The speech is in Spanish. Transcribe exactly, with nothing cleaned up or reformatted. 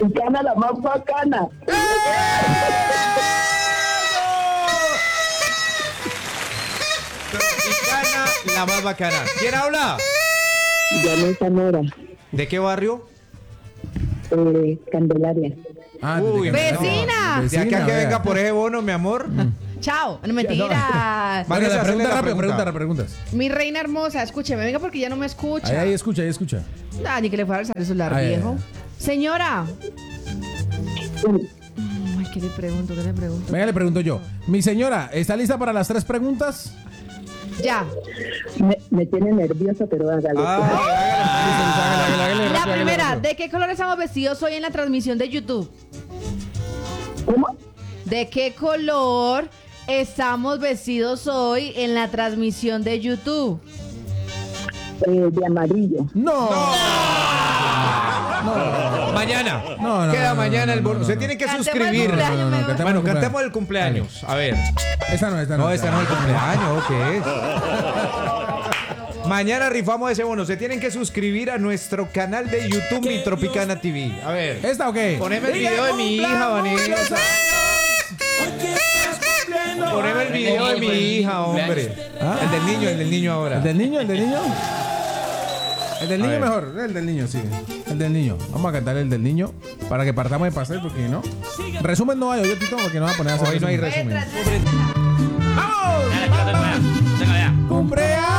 Tropicana, la más bacana. Tropicana, la más bacana. ¿Quién habla? Janet Zamora, ¿De qué barrio? eh, Candelaria. Ah, Uy, desde ¡Vecina! De acá que vea. venga por ese bono, mi amor. Chao. No, mentira. Bueno, Vanessa, la pregunta hazle la rápido, pregunta. pregunta, preguntas. Mi reina hermosa, escúcheme, venga porque ya no me escucha. Ahí, ahí, escucha, ahí, escucha. Ah, ni que le fuera a el celular, Ay, viejo. ay, Señora. Sí, Ay, ¿qué le pregunto? ¿Qué le pregunto? Venga, le pregunto yo. Mi señora, ¿está lista para las tres preguntas? Ya. me, me tiene nerviosa, pero hágale. Ah, La primera, ¿de qué color estamos vestidos hoy en la transmisión de YouTube? ¿Cómo? ¿De qué color estamos vestidos hoy en la transmisión de YouTube? Eh, de amarillo. No. mañana. No, no, Queda no, no, mañana no, el no, bono. no, Se no. tiene que Cantemos el suscribir. cumpleaños No, no, no, mejor. cantemos Bueno, el cantemos cumpleaños. el cumpleaños. A ver. Esta no, esta no. No, este no es el cumpleaños. ¿Qué es? Mañana rifamos ese bono. Se tienen que suscribir a nuestro canal de YouTube, Mi Tropicana T V. A ver. ¿Esta o qué? Poneme el video de mi hija, Vanessa. Poneme el video de mi hija, hombre. ¿Ah? El del niño, el del niño ahora. ¿El del niño? ¿El del niño? El del A niño ver. mejor, el del niño, sí. El del niño. Vamos a cantar el del niño para que partamos de pastel, porque no. Resumen no hay, yo Tito, porque no va a poner a hacer Hoy no hay resumen. resumen. ¡Vamos! Dale, tírate el cuello. Venga, ya. ¡Cumpleaños!